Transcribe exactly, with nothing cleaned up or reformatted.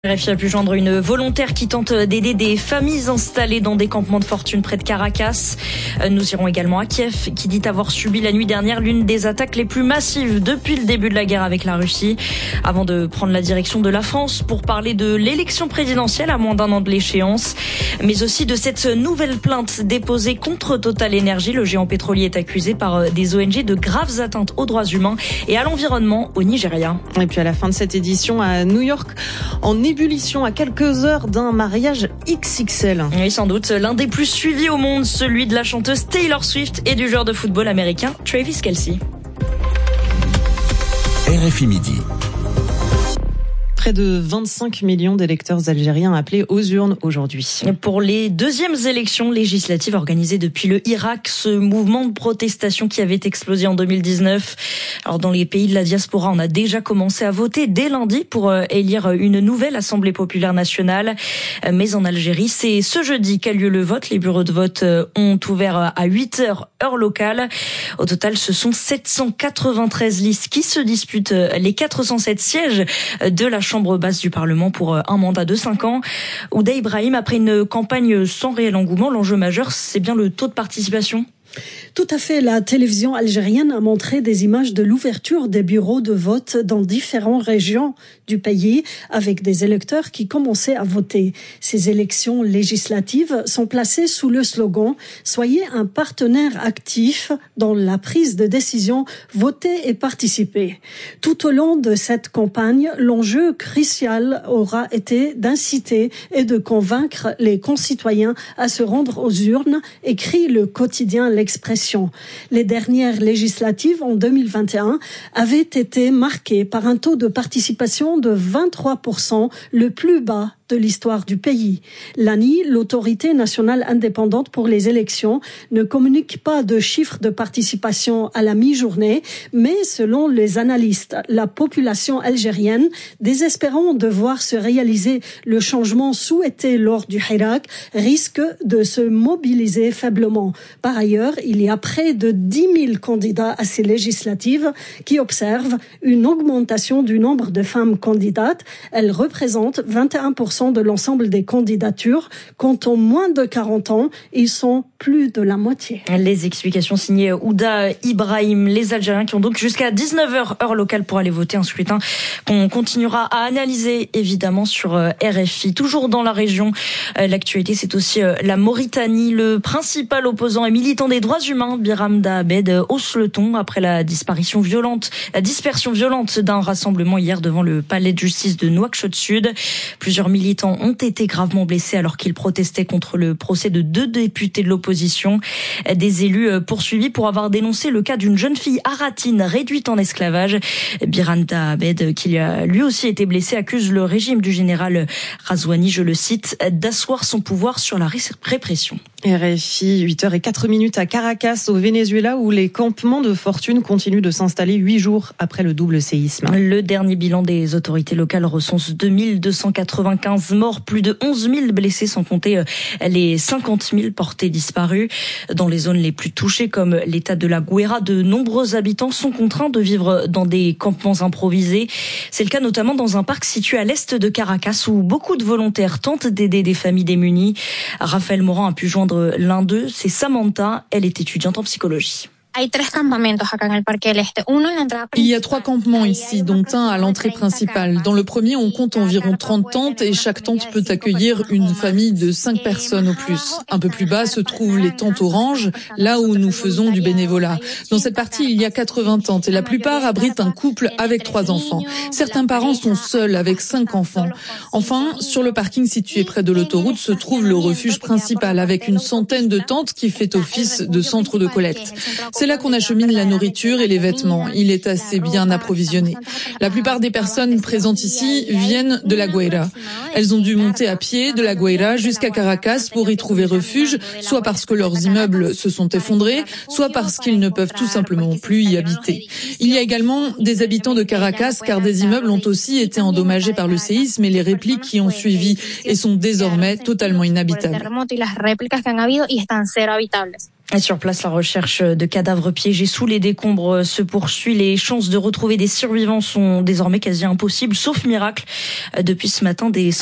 R F I a pu joindre une volontaire qui tente d'aider des familles installées dans des campements de fortune près de Caracas. Nous irons également à Kiev, qui dit avoir subi la nuit dernière l'une des attaques les plus massives depuis le début de la guerre avec la Russie. Avant de prendre la direction de la France pour parler de l'élection présidentielle à moins d'un an de l'échéance, mais aussi de cette nouvelle plainte déposée contre Total Energy. Le géant pétrolier est accusé par des O N G de graves atteintes aux droits humains et à l'environnement au Nigeria. Et puis à la fin de cette édition à New York, en ébullition à quelques heures d'un mariage X X L. Oui, sans doute l'un des plus suivis au monde, celui de la chanteuse Taylor Swift et du joueur de football américain Travis Kelce. R F I Midi. Près de vingt-cinq millions d'électeurs algériens appelés aux urnes aujourd'hui. Pour les deuxièmes élections législatives organisées depuis le Irak, ce mouvement de protestation qui avait explosé en deux mille dix-neuf. Alors dans les pays de la diaspora, on a déjà commencé à voter dès lundi pour élire une nouvelle Assemblée populaire nationale. Mais en Algérie, c'est ce jeudi qu'a lieu le vote. Les bureaux de vote ont ouvert à huit heures, heure locale. Au total, ce sont sept cent quatre-vingt-treize listes qui se disputent les quatre cent sept sièges de la Chambre basse du Parlement pour un mandat de cinq ans. Ouda Ibrahim, après une campagne sans réel engouement, l'enjeu majeur, c'est bien le taux de participation. Tout à fait. La télévision algérienne a montré des images de l'ouverture des bureaux de vote dans différentes régions du pays avec des électeurs qui commençaient à voter. Ces élections législatives sont placées sous le slogan « Soyez un partenaire actif dans la prise de décision, votez et participez ». Tout au long de cette campagne, l'enjeu crucial aura été d'inciter et de convaincre les concitoyens à se rendre aux urnes, écrit le quotidien L'Expression. Les dernières législatives en deux mille vingt et un avaient été marquées par un taux de participation de vingt-trois pour cent, le plus bas de l'histoire du pays. L'A N I, l'autorité nationale indépendante pour les élections, ne communique pas de chiffres de participation à la mi-journée, mais selon les analystes, la population algérienne, désespérant de voir se réaliser le changement souhaité lors du Hirak, risque de se mobiliser faiblement. Par ailleurs, il y a près de dix mille candidats à ces législatives qui observent une augmentation du nombre de femmes candidates. Elles représentent vingt et un pour cent de l'ensemble des candidatures. Quant aux moins de quarante ans, ils sont plus de la moitié. Les explications signées Ouda Ibrahim. Les Algériens qui ont donc jusqu'à dix-neuf heures, heure locale, pour aller voter. Un scrutin qu'on continuera à analyser évidemment sur R F I. Toujours dans la région, l'actualité, c'est aussi la Mauritanie. Le principal opposant et militant des droits humains, Biram Dahabed, hausse le ton après la disparition violente, la dispersion violente d'un rassemblement hier devant le palais de justice de Nouakchott Sud. Plusieurs militants ont été gravement blessés alors qu'ils protestaient contre le procès de deux députés de l'opposition. Des élus poursuivis pour avoir dénoncé le cas d'une jeune fille aratine réduite en esclavage. Biram Dahabed, qui a lui aussi été blessé, accuse le régime du général Razouani, je le cite, d'asseoir son pouvoir sur la répression. R F I, huit heures zéro quatre minutes à Caracas, au Venezuela, où les campements de fortune continuent de s'installer huit jours après le double séisme. Le dernier bilan des autorités locales recense deux mille deux cent quatre-vingt-quinze morts, plus de onze mille blessés, sans compter les cinquante mille portés disparus. Dans les zones les plus touchées, comme l'état de la Guaira, de nombreux habitants sont contraints de vivre dans des campements improvisés. C'est le cas notamment dans un parc situé à l'est de Caracas, où beaucoup de volontaires tentent d'aider des familles démunies. Raphaël Morand a pu joindre l'un d'eux, c'est Samantha, elle est étudiante en psychologie. Il y a trois campements ici, dont un à l'entrée principale. Dans le premier, on compte environ trente tentes et chaque tente peut accueillir une famille de cinq personnes au plus. Un peu plus bas se trouvent les tentes oranges, là où nous faisons du bénévolat. Dans cette partie, il y a quatre-vingts tentes et la plupart abritent un couple avec trois enfants. Certains parents sont seuls avec cinq enfants. Enfin, sur le parking situé près de l'autoroute se trouve le refuge principal avec une centaine de tentes qui fait office de centre de collecte. C'est là qu'on achemine la nourriture et les vêtements. Il est assez bien approvisionné. La plupart des personnes présentes ici viennent de la Guaira. Elles ont dû monter à pied de la Guaira jusqu'à Caracas pour y trouver refuge, soit parce que leurs immeubles se sont effondrés, soit parce qu'ils ne peuvent tout simplement plus y habiter. Il y a également des habitants de Caracas, car des immeubles ont aussi été endommagés par le séisme et les répliques qui ont suivi et sont désormais totalement inhabitables. Et sur place, la recherche de cadavres piégés sous les décombres se poursuit. Les chances de retrouver des survivants sont désormais quasi impossibles, sauf miracle. Depuis ce matin, des